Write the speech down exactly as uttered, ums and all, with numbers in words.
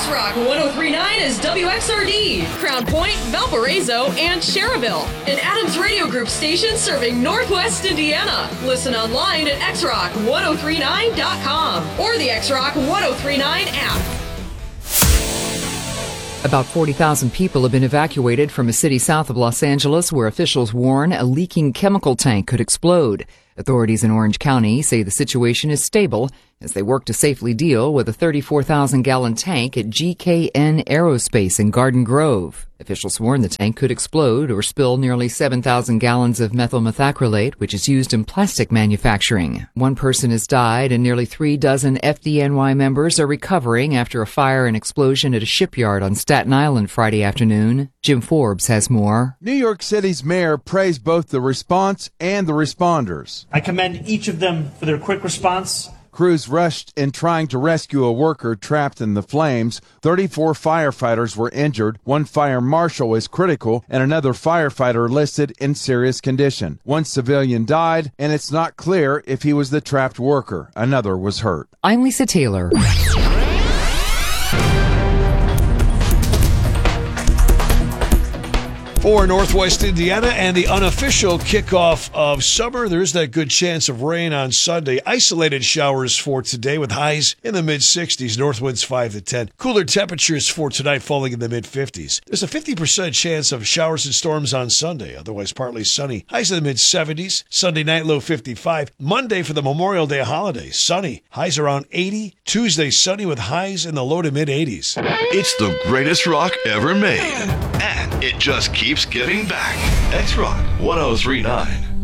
X-Rock one oh three point nine is W X R D, Crown Point, Valparaiso, and Cherville. An Adams Radio Group station serving Northwest Indiana. Listen online at x rock ten thirty-nine dot com or the X-Rock ten thirty-nine app. About forty thousand people have been evacuated from a city south of Los Angeles where officials warn a leaking chemical tank could explode. Authorities in Orange County say the situation is stable as they work to safely deal with a thirty-four thousand gallon tank at G K N Aerospace in Garden Grove. Officials warn the tank could explode or spill nearly seven thousand gallons of methyl methacrylate, which is used in plastic manufacturing. One person has died and nearly three dozen F D N Y members are recovering after a fire and explosion at a shipyard on Staten Island Friday afternoon. Jim Forbes has more. New York City's mayor praised both the response and the responders. I commend each of them for their quick response. Crews rushed in trying to rescue a worker trapped in the flames. thirty-four firefighters were injured. One fire marshal is critical and another firefighter listed in serious condition. One civilian died, and it's not clear if he was the trapped worker. Another was hurt. I'm Lisa Taylor. For Northwest Indiana and the unofficial kickoff of summer, there's that good chance of rain on Sunday. Isolated showers for today with highs in the mid-sixties, north winds five to ten. Cooler temperatures for tonight falling in the mid-fifties. There's a fifty percent chance of showers and storms on Sunday, otherwise partly sunny. Highs in the mid-seventies. Sunday night low fifty-five. Monday for the Memorial Day holiday, sunny. Highs around eighty. Tuesday sunny with highs in the low to mid-eighties. It's the greatest rock ever made, and it just keeps giving back. X-Rock ten thirty-nine.